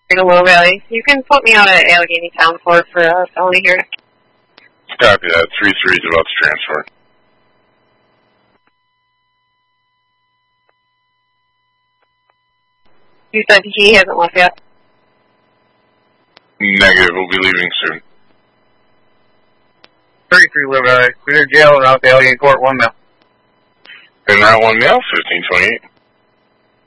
Low Valley. You can put me out at Allegheny Town Court for a felony here. Copy that. 3-3 is about to transfer. You said he hasn't left yet? Negative. We'll be leaving soon. 33 Low Valley. Clear jail and out to Allegheny Court, 1 mile. And route 1 mile, 1528.